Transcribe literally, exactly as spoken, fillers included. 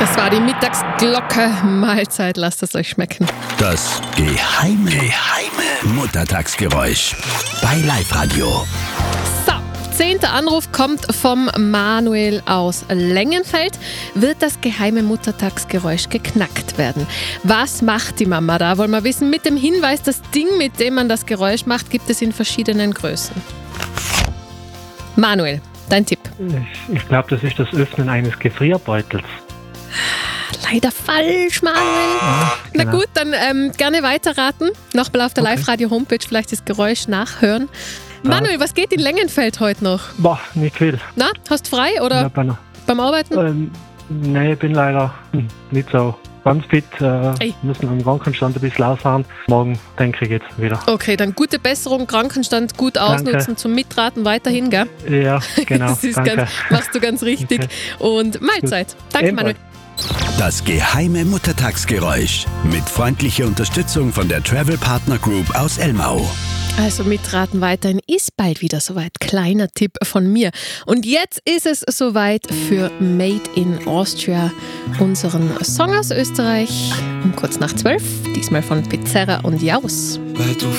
Das war die Mittagsglocke. Mahlzeit, lasst es euch schmecken. Das geheime, geheime Muttertagsgeräusch bei Live-Radio. So, zehnter Anruf kommt vom Manuel aus Lengenfeld. Wird das geheime Muttertagsgeräusch geknackt werden? Was macht die Mama da? Wollen wir wissen. Mit dem Hinweis, das Ding, mit dem man das Geräusch macht, gibt es in verschiedenen Größen. Manuel, dein Tipp. Ich, ich glaube, das ist das Öffnen eines Gefrierbeutels. Leider falsch, Manuel. Ja, Na genau. gut, dann ähm, gerne weiterraten. Nochmal auf der Okay. Live-Radio-Homepage vielleicht das Geräusch nachhören. Manuel, was geht in Lengenfeld heute noch? Boah, nicht viel. Na, hast frei oder Ja, bei- beim Arbeiten? ähm, nee, ich bin leider hm, nicht so ganz fit. Äh, Ey. müssen am Krankenstand ein bisschen ausfahren. Morgen denke ich jetzt wieder. Okay, dann gute Besserung, Krankenstand gut ausnutzen Danke. zum Mitraten weiterhin, gell? Ja, genau. Das ist Danke. ganz, machst du ganz richtig. Okay. Und Mahlzeit. Danke, Ebenfalls. Manuel. Das geheime Muttertagsgeräusch mit freundlicher Unterstützung von der Travel Partner Group aus Elmau. Also mitraten weiterhin, ist bald wieder soweit. Kleiner Tipp von mir. Und jetzt ist es soweit für Made in Austria, unseren Song aus Österreich. Um kurz nach zwölf, diesmal von Pizzerra und Jaus. Weil du